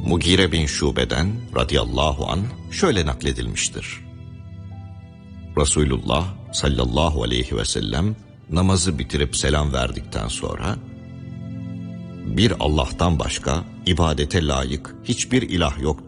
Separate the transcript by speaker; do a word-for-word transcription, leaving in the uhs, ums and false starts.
Speaker 1: Mugire bin Şube'den radıyallahu anh şöyle nakledilmiştir. Resulullah sallallahu aleyhi ve sellem namazı bitirip selam verdikten sonra, bir Allah'tan başka ibadete layık hiçbir ilah yok